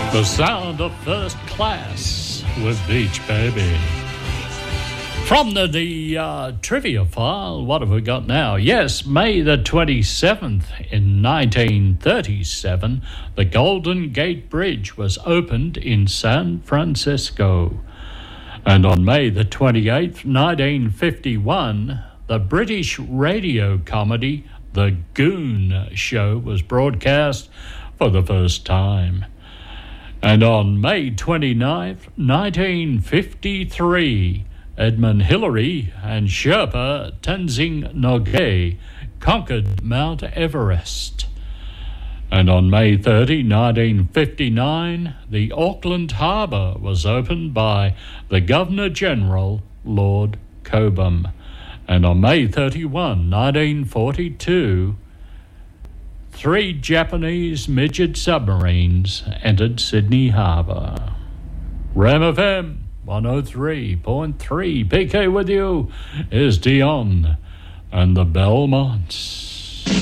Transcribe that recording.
The sound of First Class with Beach Baby. From the trivia file, what have we got now? Yes, May the 27th in 1937, the Golden Gate Bridge was opened in San Francisco. And on May the 28th, 1951, the British radio comedy The Goon Show was broadcast for the first time. And on May 29th, 1953, Edmund Hillary and Sherpa Tenzing Norgay conquered Mount Everest. And on May 30, 1959, the Auckland Harbour was opened by the Governor-General, Lord Cobham. And on May 31, 1942, 3 Japanese midget submarines entered Sydney Harbour. Ram FM 103.3. PK with you is Dion and the Belmonts.